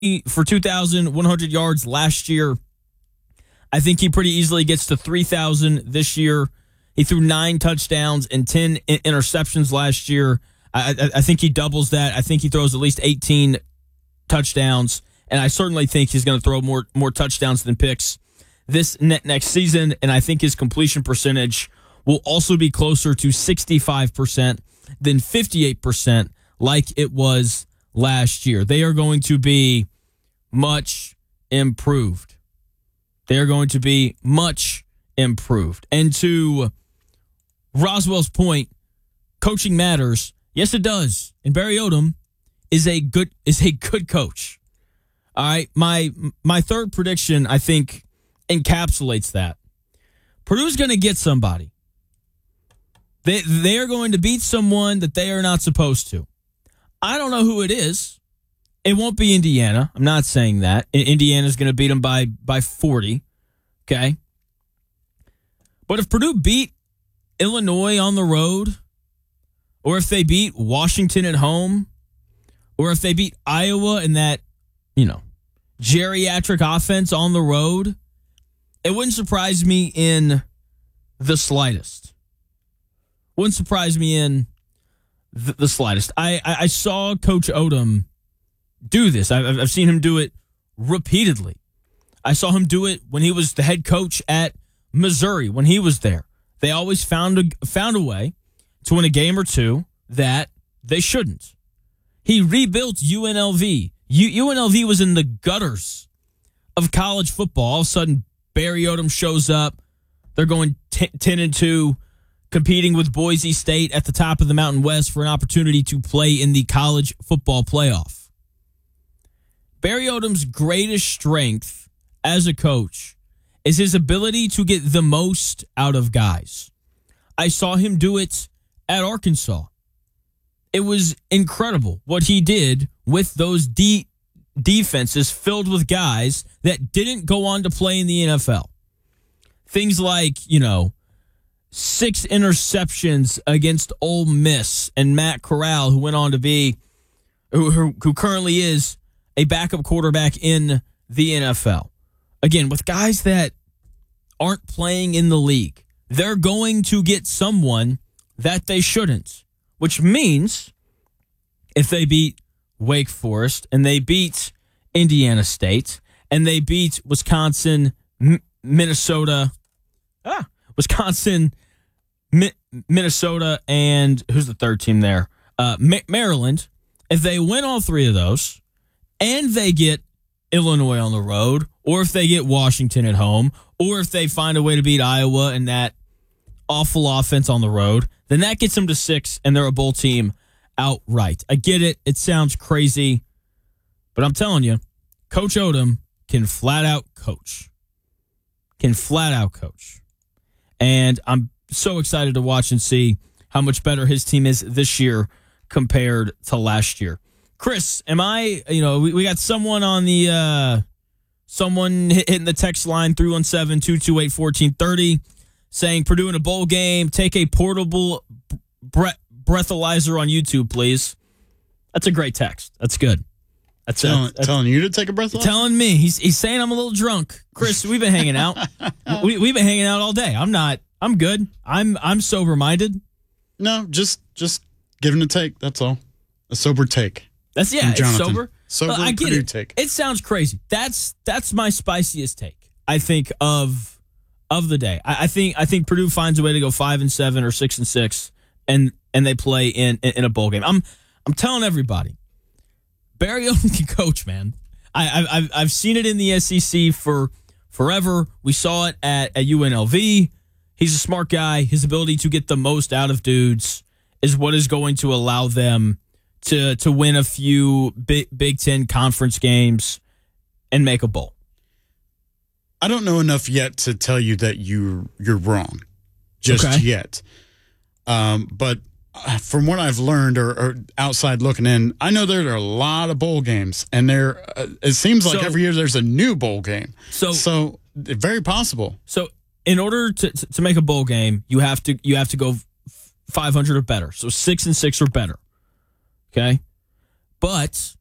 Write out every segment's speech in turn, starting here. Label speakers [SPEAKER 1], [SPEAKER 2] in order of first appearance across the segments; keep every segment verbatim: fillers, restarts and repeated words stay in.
[SPEAKER 1] for two thousand one hundred yards last year. I think he pretty easily gets to three thousand this year. He threw nine touchdowns and ten interceptions last year. I, I, I think he doubles that. I think he throws at least eighteen touchdowns, and I certainly think he's going to throw more more touchdowns than picks this ne- next season, and I think his completion percentage will also be closer to sixty-five percent than fifty-eight percent like it was last year. They are going to be much improved. They are going to be much improved. And to Roswell's point, coaching matters. Yes, it does. And Barry Odom is a good is a good coach. All right, my my third prediction, I think, encapsulates that. Purdue's going to get somebody. They they are going to beat someone that they are not supposed to. I don't know who it is. It won't be Indiana. I'm not saying that. Indiana's going to beat them by by forty. Okay. But if Purdue beat Illinois on the road, or if they beat Washington at home, or if they beat Iowa in that, you know, geriatric offense on the road, it wouldn't surprise me in the slightest. Wouldn't surprise me in the, the slightest. I, I, I saw Coach Odom do this. I've, I've seen him do it repeatedly. I saw him do it when he was the head coach at Missouri, when he was there. They always found a, found a way to win a game or two that they shouldn't. He rebuilt U N L V. U, UNLV was in the gutters of college football. All of a sudden, Barry Odom shows up. They're going t- ten and two, competing with Boise State at the top of the Mountain West for an opportunity to play in the college football playoff. Barry Odom's greatest strength as a coach is his ability to get the most out of guys. I saw him do it at Arkansas. It was incredible what he did with those de- defenses filled with guys that didn't go on to play in the N F L. Things like, you know, six interceptions against Ole Miss and Matt Corral, who went on to be, who, who, who currently is a backup quarterback in the N F L. Again, with guys that aren't playing in the league, they're going to get someone that they shouldn't, which means if they beat Wake Forest and they beat Indiana State and they beat Wisconsin, M- Minnesota, ah, Wisconsin, Mi- Minnesota, and who's the third team there? Uh, Ma- Maryland. If they win all three of those and they get Illinois on the road, or if they get Washington at home, or if they find a way to beat Iowa and that awful offense on the road, then that gets them to six and they're a bowl team outright. I get it. It sounds crazy, but I'm telling you, Coach Odom can flat out coach. Can flat out coach. And I'm so excited to watch and see how much better his team is this year compared to last year. Chris, am I, you know, we, we got someone on the, uh, someone hitting the text line three one seven, two two eight, one four three zero saying Purdue in a bowl game, take a portable bre- breathalyzer on YouTube, please. That's a great text. That's good. That's,
[SPEAKER 2] telling,
[SPEAKER 1] that's, that's
[SPEAKER 2] telling you to take a breathalyzer?
[SPEAKER 1] Telling me. He's he's saying I'm a little drunk. Chris, we've been hanging out. we, we've been hanging out all day. I'm not, I'm good. I'm I'm sober-minded.
[SPEAKER 2] No, just just giving a take. That's all. A sober take.
[SPEAKER 1] That's, yeah, it's sober.
[SPEAKER 2] Sober
[SPEAKER 1] uh, I get
[SPEAKER 2] Purdue
[SPEAKER 1] it.
[SPEAKER 2] take.
[SPEAKER 1] It sounds crazy. That's that's my spiciest take, I think, of of the day. I, I think I think Purdue finds a way to go five and seven or six and six, and and they play in in a bowl game. I'm I'm telling everybody, Barry Odom can coach, man. I I've I've seen it in the S E C for forever. We saw it at at U N L V. He's a smart guy. His ability to get the most out of dudes is what is going to allow them to to win a few Big, Big Ten conference games and make a bowl.
[SPEAKER 2] I don't know enough yet to tell you that you you're wrong, just
[SPEAKER 1] okay.
[SPEAKER 2] yet. Um, but from what I've learned, or, or outside looking in, I know there are a lot of bowl games, and there uh, it seems like
[SPEAKER 1] so,
[SPEAKER 2] every year there's a new bowl game.
[SPEAKER 1] So,
[SPEAKER 2] so very possible.
[SPEAKER 1] So, in order to to make a bowl game, you have to you have to go five hundred or better. So six and six or better. Okay, but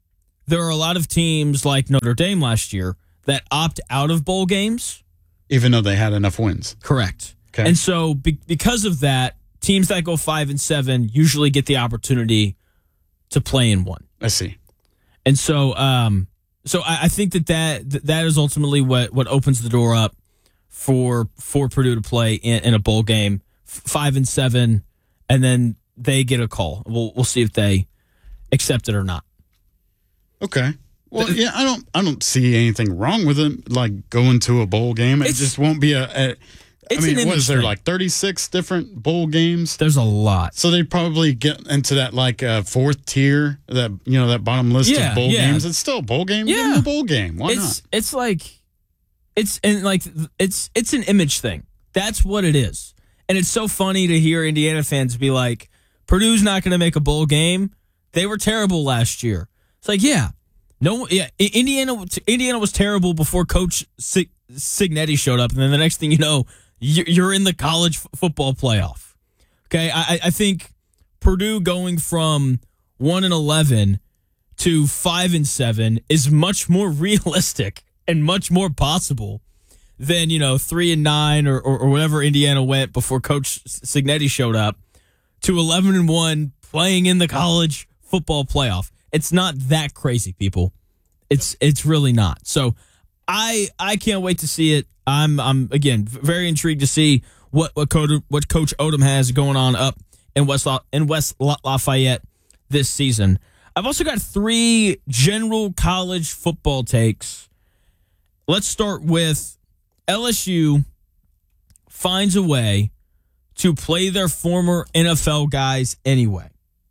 [SPEAKER 1] there are a lot of teams like Notre Dame last year that opt out of bowl games.
[SPEAKER 2] Even though they had enough wins.
[SPEAKER 1] Correct.
[SPEAKER 2] Okay.
[SPEAKER 1] And so be- because of that, teams that go five and seven usually get the opportunity to play in one.
[SPEAKER 2] I see.
[SPEAKER 1] And so um, so I, I think that, that that is ultimately what, what opens the door up for for Purdue to play in, in a bowl game, f- five and seven, and then they get a call. We'll we'll see if they accept it or not.
[SPEAKER 2] Okay. Well, yeah, I don't I don't see anything wrong with it. Like going to a bowl game, it
[SPEAKER 1] It's-
[SPEAKER 2] just won't be a. a I
[SPEAKER 1] It's
[SPEAKER 2] mean,
[SPEAKER 1] an
[SPEAKER 2] what is there
[SPEAKER 1] image thing.
[SPEAKER 2] like thirty-six different bowl games?
[SPEAKER 1] There's a lot.
[SPEAKER 2] So they probably get into that like uh, fourth tier, that you know that bottom list
[SPEAKER 1] Yeah,
[SPEAKER 2] of bowl
[SPEAKER 1] yeah.
[SPEAKER 2] games. It's still a bowl game. Give
[SPEAKER 1] Yeah.
[SPEAKER 2] them a bowl game. Why
[SPEAKER 1] It's
[SPEAKER 2] not?
[SPEAKER 1] it's like it's and like it's it's an image thing. That's what it is. And it's so funny to hear Indiana fans be like, Purdue's not going to make a bowl game. They were terrible last year. It's like, yeah. No, yeah, I- Indiana Indiana was terrible before Coach Sig- Signetti showed up, and then the next thing you know, you- you're in the college f- football playoff. Okay, I, I think Purdue going from one and eleven to five and seven is much more realistic and much more possible than you know three and nine or or, or whatever Indiana went before Coach Signetti showed up to eleven and one playing in the college football playoff. It's not that crazy, people. It's it's really not. So I I can't wait to see it. I'm I'm again very intrigued to see what what Coach, what Coach Odom has going on up in West La, in West La, Lafayette this season. I've also got three general college football takes. Let's start with L S U finds a way to play their former N F L guys anyway.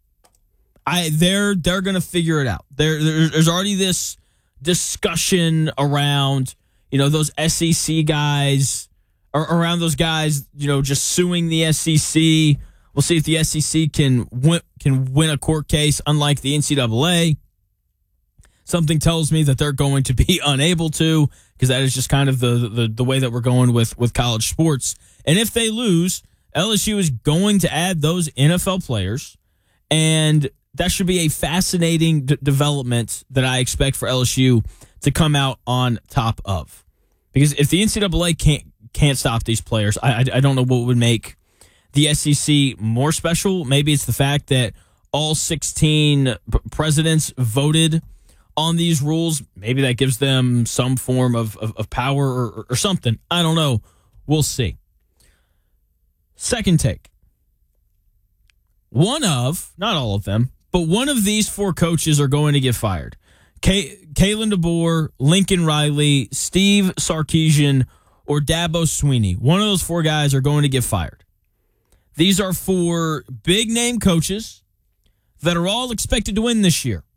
[SPEAKER 1] I they're they're gonna figure it out. There there's already this discussion around you know those S E C guys or around those guys you know just suing the S E C. We'll see if the S E C can win, can win a court case, unlike the N C double A. Something tells me that they're going to be unable to, because that is just kind of the, the the way that we're going with with college sports. And if they lose, L S U is going to add those N F L players, and that should be a fascinating d- development that I expect for L S U to come out on top of. Because if the N C double A can't can't stop these players, I, I, I don't know what would make the S E C more special. Maybe it's the fact that all sixteen p- presidents voted on these rules. Maybe that gives them some form of, of, of power or, or something. I don't know. We'll see. Second take. One of, not all of them, but one of these four coaches are going to get fired. K- Kalen DeBoer, Lincoln Riley, Steve Sarkisian, or Dabo Swinney. One of those four guys are going to get fired. These are four big-name coaches that are all expected to win this year.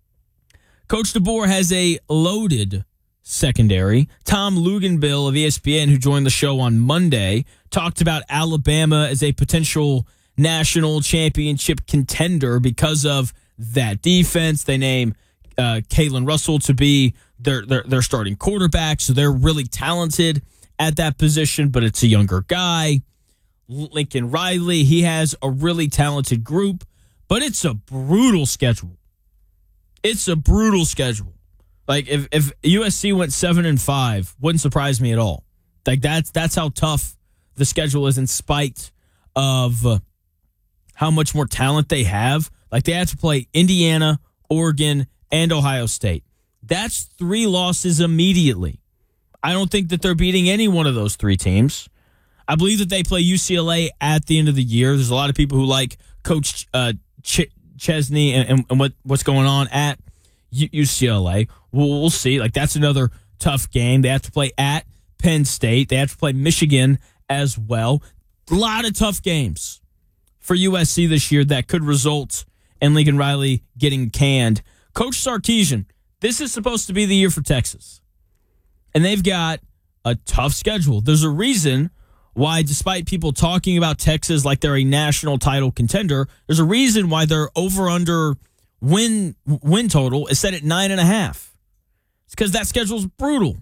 [SPEAKER 1] Coach DeBoer has a loaded secondary. Tom Luganbill of E S P N, who joined the show on Monday, talked about Alabama as a potential national championship contender because of that defense. They name uh, Kalen Russell to be their, their their starting quarterback, so they're really talented at that position, but it's a younger guy. Lincoln Riley, he has a really talented group, but it's a brutal schedule. It's a brutal schedule. Like if, if U S C went seven and five, wouldn't surprise me at all. Like that's that's how tough the schedule is, in spite of uh, how much more talent they have. Like they have to play Indiana, Oregon, and Ohio State. That's three losses immediately. I don't think that they're beating any one of those three teams. I believe that they play U C L A at the end of the year. There's a lot of people who like Coach uh, Ch- Chesney and, and, and what, what's going on at U- UCLA. We'll, we'll see. Like that's another tough game. They have to play at Penn State. They have to play Michigan as well. A lot of tough games for U S C this year that could result in Lincoln Riley getting canned. Coach Sarkisian, this is supposed to be the year for Texas. And they've got a tough schedule. There's a reason why, despite people talking about Texas like they're a national title contender, there's a reason why their over-under win win total is set at nine and a half. It's because that schedule's brutal.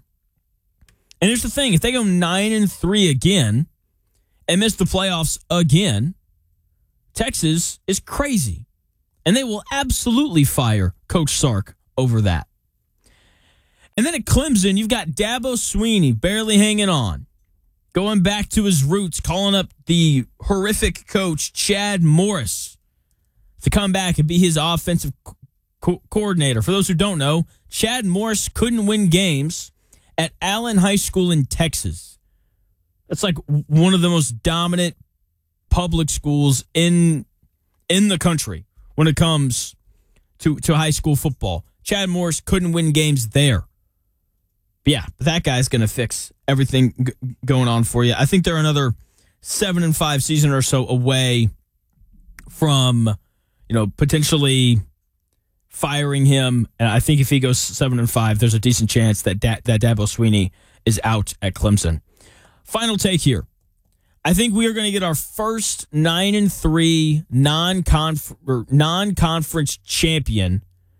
[SPEAKER 1] And here's the thing: if they go nine and three again and miss the playoffs again, Texas is crazy, and they will absolutely fire Coach Sark over that. And then at Clemson, you've got Dabo Swinney barely hanging on, going back to his roots, calling up the horrific coach Chad Morris to come back and be his offensive co- coordinator. For those who don't know, Chad Morris couldn't win games at Allen High School in Texas. That's like one of the most dominant public schools in in the country when it comes to, to high school football. Chad Morris couldn't win games there. But yeah, that guy's going to fix everything g- going on for you. I think they're another seven and five season or so away from, you know, potentially firing him. And I think if he goes seven and five, there's a decent chance that da- that Dabo Swinney is out at Clemson. Final take here. I think we are going to get our first nine and three non-conf- or non-conference champion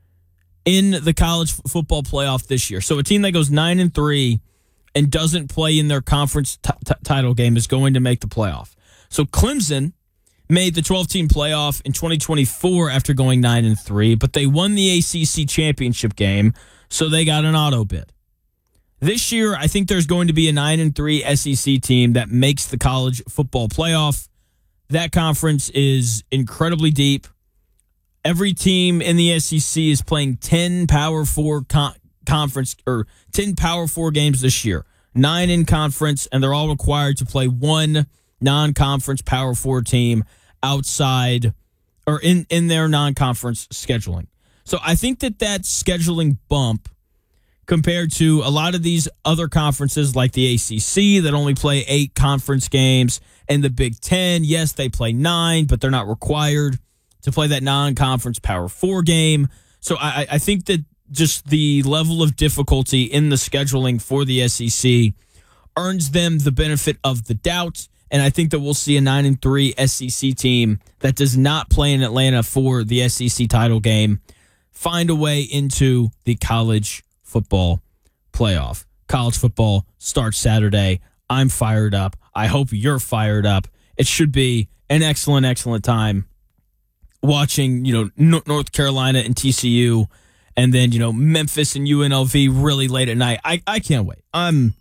[SPEAKER 1] in the college f- football playoff this year. So a team that goes nine and three and doesn't play in their conference t- t- title game is going to make the playoff. So Clemson made the twelve-team playoff in twenty twenty-four after going nine and three, but they won the A C C championship game, so they got an auto bid. This year, I think there's going to be a nine and three S E C team that makes the college football playoff. That conference is incredibly deep. Every team in the S E C is playing ten Power Four con- conference or ten Power Four games this year. Nine in conference, and they're all required to play one non-conference Power Four team outside or in, in their non-conference scheduling. So I think that that scheduling bump compared to a lot of these other conferences like the A C C that only play eight conference games and the Big Ten, yes, they play nine, but they're not required to play that non-conference Power Four game. So I, I think that just the level of difficulty in the scheduling for the S E C earns them the benefit of the doubt. And I think that we'll see a nine and three S E C team that does not play in Atlanta for the S E C title game find a way into the college football playoff. College football starts Saturday. I'm fired up. I hope you're fired up. It should be an excellent, excellent time watching, you know, North Carolina and T C U, and then, you know, Memphis and U N L V really late at night. I, I can't wait. I'm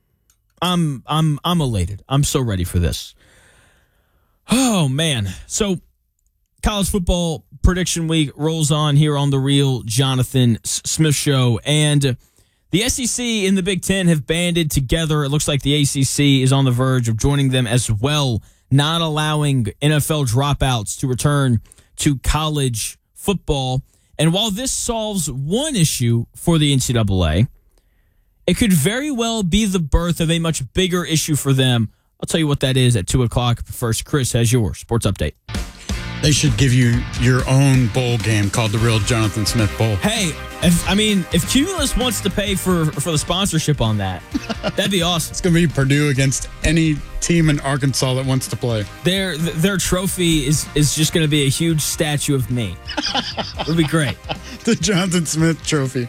[SPEAKER 1] I'm I'm I'm elated. I'm so ready for this. Oh man. So college football prediction week rolls on here on the Real Jonathan Smith Show, and the S E C and the Big Ten have banded together. It looks like the A C C is on the verge of joining them as well, not allowing N F L dropouts to return to college football. And while this solves one issue for the N C double A, it could very well be the birth of a much bigger issue for them. I'll tell you what that is at two o'clock. First, Chris has your sports update.
[SPEAKER 2] They should give you your own bowl game called the Real Jonathan Smith Bowl.
[SPEAKER 1] Hey, if, I mean, if Cumulus wants to pay for, for the sponsorship on that, that'd be awesome.
[SPEAKER 2] It's going to be Purdue against any team in Arkansas that wants to play.
[SPEAKER 1] Their their trophy is, is just going to be a huge statue of me. It'll be great.
[SPEAKER 2] The Jonathan Smith Trophy.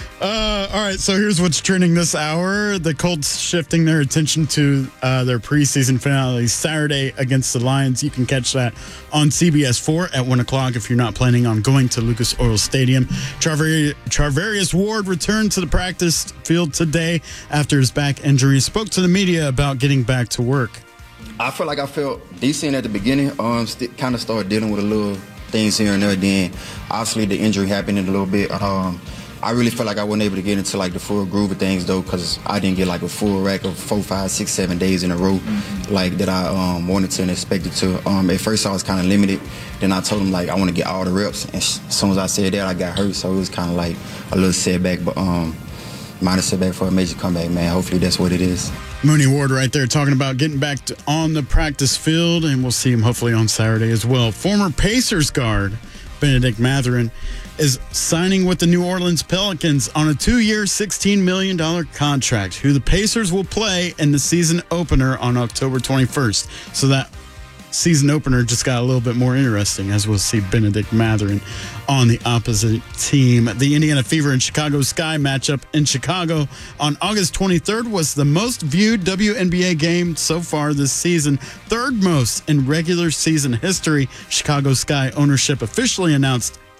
[SPEAKER 2] Uh, all right, so here's what's trending this hour. The Colts shifting their attention to uh, their preseason finale Saturday against the Lions. You can catch that on C B S four at one o'clock if you're not planning on going to Lucas Oil Stadium. Charver- Charvarius Ward returned to the practice field today after his back injury. Spoke to the media about getting back to work.
[SPEAKER 3] I feel like I felt decent at the beginning. Um, st- kind of started dealing with a little things here and there. Then, obviously, the injury happened in a little bit. Um, I really felt like I wasn't able to get into like the full groove of things though, because I didn't get like a full rack of four, five, six, seven days in a row, mm-hmm. like that I um, wanted to and expected to. Um, at first I was kind of limited. Then I told him like I want to get all the reps, and sh- as soon as I said that, I got hurt. So it was kind of like a little setback, but um, minor setback for a major comeback, man. Hopefully that's what it is.
[SPEAKER 2] Mooney Ward right there talking about getting back to, on the practice field, and we'll see him hopefully on Saturday as well. Former Pacers guard Bennedict Mathurin is signing with the New Orleans Pelicans on a two-year, sixteen million dollars contract, who the Pacers will play in the season opener on October twenty-first. So that season opener just got a little bit more interesting, as we'll see Bennedict Mathurin on the opposite team. The Indiana Fever and Chicago Sky matchup in Chicago on August twenty-third was the most viewed W N B A game so far this season, third most in regular season history. Chicago Sky ownership officially announced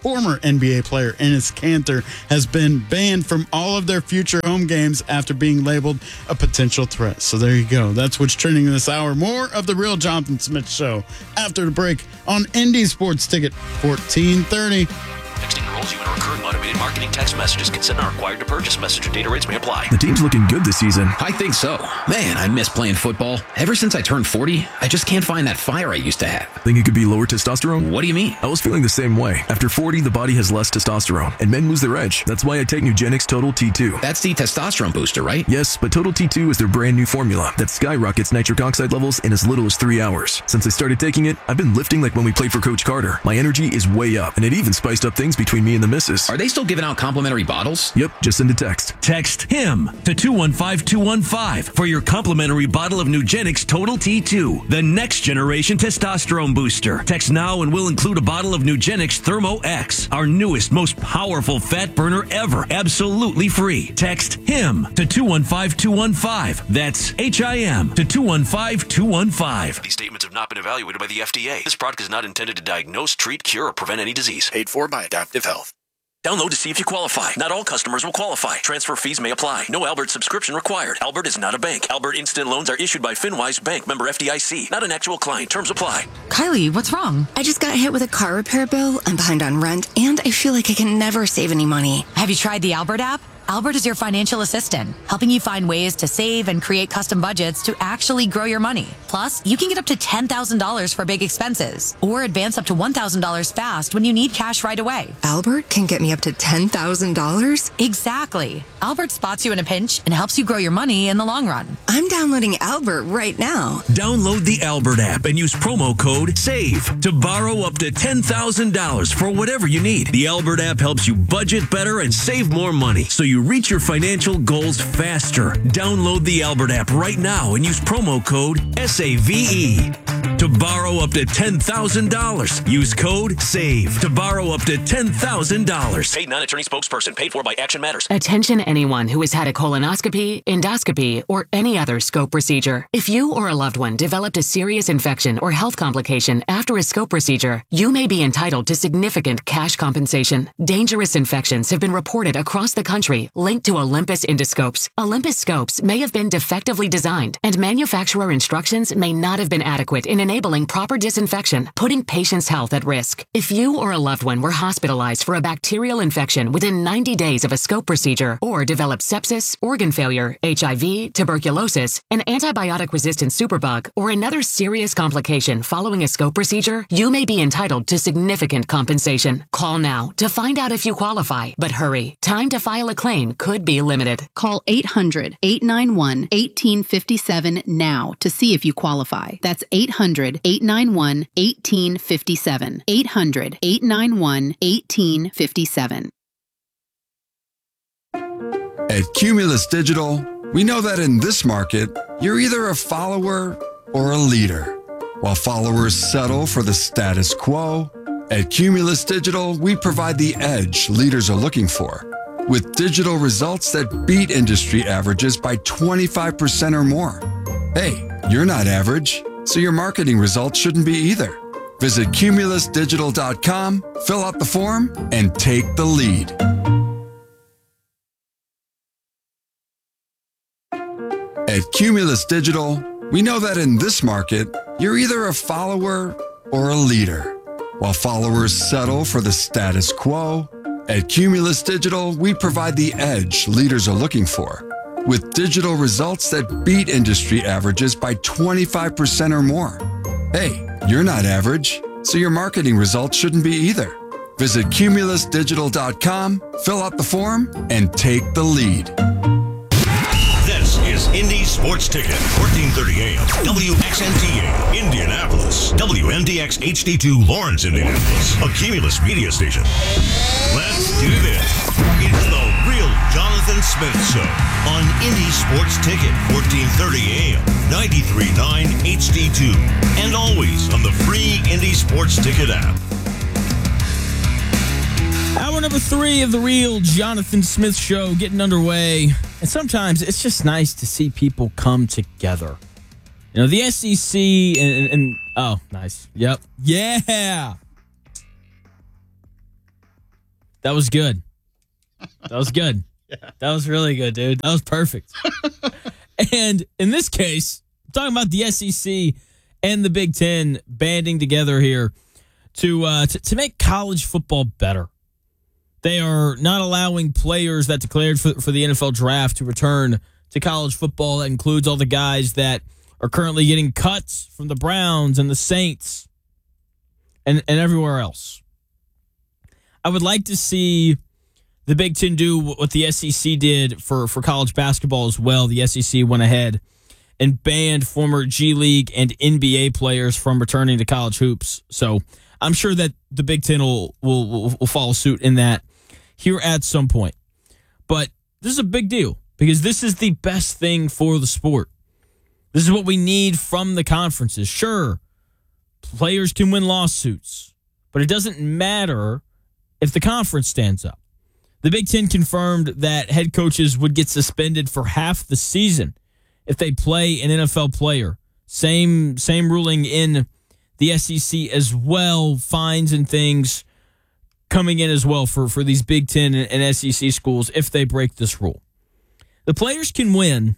[SPEAKER 2] former N B A player Enes Kanter, has been banned from all of their future home games after being labeled a potential threat. So there you go. That's what's trending this hour. More of the Real Jonathan Smith Show after the break on Indy Sports Ticket fourteen thirty.
[SPEAKER 4] Texting enrolls you in a recurring automated marketing text messages. Consent are required to purchase. Message and data rates may apply.
[SPEAKER 5] The team's looking good this season.
[SPEAKER 6] I think so. Man, I miss playing football. Ever since I turned forty, I just can't find that fire I used to have.
[SPEAKER 5] Think it could be lower testosterone?
[SPEAKER 6] What do you mean?
[SPEAKER 5] I was feeling the same way. After forty, the body has less testosterone, and men lose their edge. That's why I take Nugenix Total T two.
[SPEAKER 6] That's the testosterone booster, right?
[SPEAKER 5] Yes, but Total T two is their brand new formula that skyrockets nitric oxide levels in as little as three hours. Since I started taking it, I've been lifting like when we played for Coach Carter. My energy is way up, and it even spiced up things between me and the missus.
[SPEAKER 6] Are they still giving out complimentary bottles?
[SPEAKER 5] Yep, just send a text.
[SPEAKER 7] Text HIM to two one five two one five for your complimentary bottle of Nugenix Total T two, the next generation testosterone booster. Text now and we'll include a bottle of Nugenix Thermo X, our newest, most powerful fat burner ever, absolutely free. Text HIM to two one five two one five. That's H I M to two one five two one five.
[SPEAKER 4] These statements have not been evaluated by the F D A. This product is not intended to diagnose, treat, cure, or prevent any disease.
[SPEAKER 8] Paid for by Adaptive Health.
[SPEAKER 4] Download to see if you qualify. Not all customers will qualify. Transfer fees may apply. No Albert subscription required. Albert is not a bank. Albert Instant Loans are issued by FinWise Bank, member F D I C. Not an actual client. Terms apply.
[SPEAKER 9] Kylie, what's wrong? I just got hit with a car repair bill. I'm behind on rent, and I feel like I can never save any money.
[SPEAKER 10] Have you tried the Albert app? Albert is your financial assistant, helping you find ways to save and create custom budgets to actually grow your money. Plus, you can get up to ten thousand dollars for big expenses, or advance up to one thousand dollars fast when you need cash right away.
[SPEAKER 9] Albert can get me up to ten thousand dollars?
[SPEAKER 10] Exactly. Albert spots you in a pinch and helps you grow your money in the long run.
[SPEAKER 9] I'm downloading Albert right now.
[SPEAKER 7] Download the Albert app and use promo code SAVE to borrow up to ten thousand dollars for whatever you need. The Albert app helps you budget better and save more money, so you reach your financial goals faster. Download the Albert app right now and use promo code S A V E to borrow up to ten thousand dollars. Use code SAVE to borrow up to ten thousand dollars.
[SPEAKER 4] Paid non-attorney spokesperson. Paid for by Action Matters.
[SPEAKER 11] Attention anyone who has had a colonoscopy, endoscopy, or any other scope procedure. If you or a loved one developed a serious infection or health complication after a scope procedure, you may be entitled to significant cash compensation. Dangerous infections have been reported across the country linked to Olympus endoscopes. Olympus scopes may have been defectively designed, and manufacturer instructions may not have been adequate in enabling proper disinfection, putting patients' health at risk. If you or a loved one were hospitalized for a bacterial infection within ninety days of a scope procedure, or developed sepsis, organ failure, H I V, tuberculosis, an antibiotic-resistant superbug, or another serious complication following a scope procedure, you may be entitled to significant compensation. Call now to find out if you qualify, but hurry. Time to file a claim could be limited.
[SPEAKER 12] Call eight hundred, eight nine one, one eight five seven now to see if you qualify. That's eight hundred, eight nine one, one eight five seven. eight hundred, eight nine one, one eight five seven.
[SPEAKER 13] At Cumulus Digital, we know that in this market, you're either a follower or a leader. While followers settle for the status quo, at Cumulus Digital, we provide the edge leaders are looking for, with digital results that beat industry averages by twenty-five percent or more. Hey, you're not average, so your marketing results shouldn't be either. Visit cumulus digital dot com, fill out the form, and take the lead. At Cumulus Digital, we know that in this market, you're either a follower or a leader. While followers settle for the status quo, at Cumulus Digital, we provide the edge leaders are looking for, with digital results that beat industry averages by twenty-five percent or more. Hey, you're not average, so your marketing results shouldn't be either. Visit cumulus digital dot com, fill out the form, and take the lead.
[SPEAKER 14] This is Indy Sports Ticket, fourteen thirty A M, W X N T A, Indianapolis, W M D X H D two, Lawrence, Indianapolis, a Cumulus media station. Let's do this. It's the Real Jonathan Smith Show on Indy Sports Ticket, fourteen thirty A M, ninety-three point nine H D two, and always on the free Indy Sports Ticket app.
[SPEAKER 1] Hour number three of the Real Jonathan Smith Show getting underway. And sometimes it's just nice to see people come together. You know, the S E C and, and, and oh, nice. Yep. Yeah. That was good. That was good.
[SPEAKER 2] Yeah.
[SPEAKER 1] That was really good, dude. That was perfect. And in this case, I'm talking about the S E C and the Big Ten banding together here to, uh, to to make college football better. They are not allowing players that declared for, for the N F L draft to return to college football. That includes all the guys that are currently getting cuts from the Browns and the Saints and, and everywhere else. I would like to see the Big Ten do what the S E C did for, for college basketball as well. The S E C went ahead and banned former G League and N B A players from returning to college hoops. So I'm sure that the Big Ten will, will, will, will follow suit in that here at some point. But this is a big deal because this is the best thing for the sport. This is what we need from the conferences. Sure, players can win lawsuits, but it doesn't matter if the conference stands up. The Big Ten confirmed that head coaches would get suspended for half the season if they play an N F L player. Same, same ruling in the S E C as well, fines and things coming in as well for, for these Big Ten and, and S E C schools if they break this rule. The players can win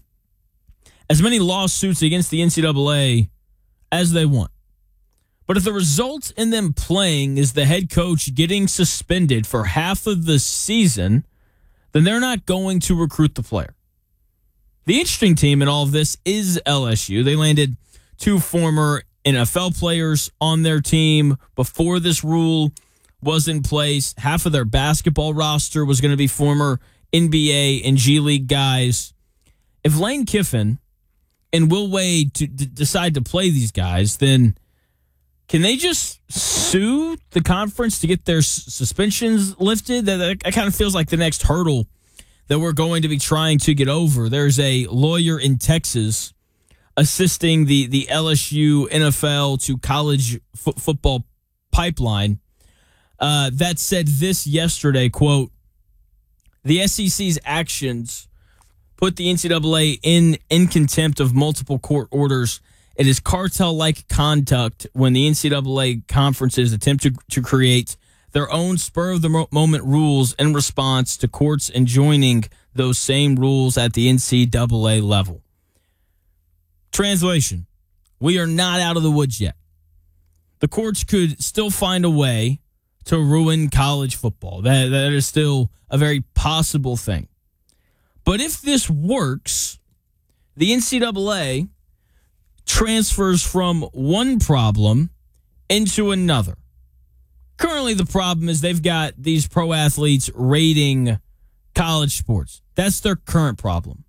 [SPEAKER 1] as many lawsuits against the N C double A as they want. But if the result in them playing is the head coach getting suspended for half of the season, then they're not going to recruit the player. The interesting team in all of this is L S U. They landed two former N F L players on their team before this rule was in place. Half of their basketball roster was going to be former N B A and G League guys. If Lane Kiffin and Will Wade to, to decide to play these guys, then can they just sue the conference to get their s- suspensions lifted? That, that, that kind of feels like the next hurdle that we're going to be trying to get over. There's a lawyer in Texas assisting the, the L S U N F L to college f- football pipeline uh, that said this yesterday, quote, the S E C's actions put the N C double A in, in contempt of multiple court orders. It is cartel-like conduct when the N C double A conferences attempt to, to create their own spur-of-the-moment rules in response to courts enjoining those same rules at the N C double A level. Translation, we are not out of the woods yet. The courts could still find a way to ruin college football. That, that is still a very possible thing. But if this works, the N C double A transfers from one problem into another. Currently, the problem is they've got these pro athletes raiding college sports. That's their current problem.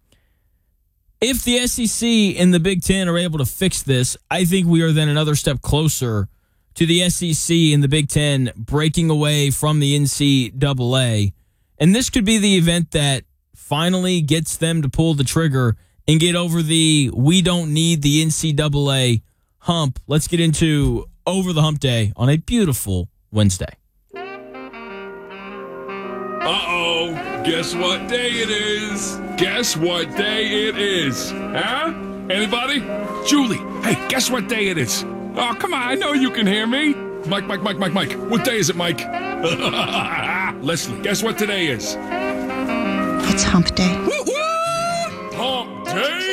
[SPEAKER 1] If the S E C and the Big Ten are able to fix this, I think we are then another step closer to the S E C and the Big Ten breaking away from the N C double A. And this could be the event that finally gets them to pull the trigger and get over the we don't need the N C double A hump. Let's get into Over the Hump Day on a beautiful Wednesday.
[SPEAKER 8] Uh-oh, guess what day it is? Guess what day it is? Huh? Anybody? Julie, hey, guess what day it is? Oh, come on, I know you can hear me. Mike, Mike, Mike, Mike, Mike. What day is it, Mike? Leslie, guess what today is?
[SPEAKER 15] It's hump day.
[SPEAKER 8] Woo-woo! Hump day!